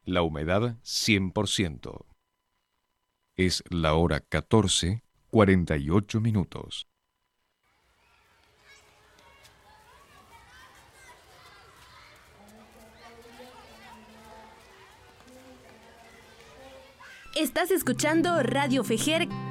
La humedad 100%. Es la hora 14:48. Estás escuchando Radio Fejer